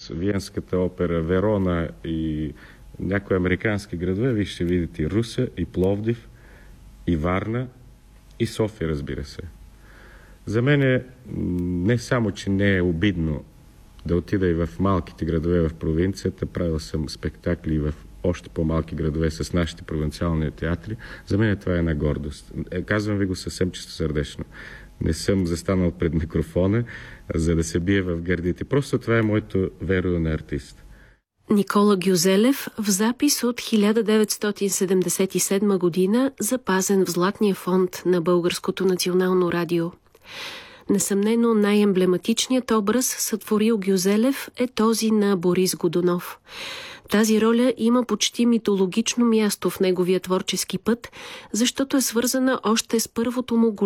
Виенската опера, Верона и някои американски градове, вие ще видите и Русе, и Пловдив, и Варна, и София, разбира се. За мен не само, че не е обидно да отида и в малките градове в провинцията, правил съм спектакли в още по-малки градове с нашите провинциални театри. За мен това е една гордост. Казвам ви го съвсем чистосърдечно. Не съм застанал пред микрофона, за да се бие в гърдите. Просто това е моето верую на артист. Никола Гюзелев в запис от 1977 година, запазен в Златния фонд на Българското национално радио. Несъмнено най-емблематичният образ, сътворил Гюзелев, е този на Борис Годунов. Тази роля има почти митологично място в неговия творчески път, защото е свързана още с първото му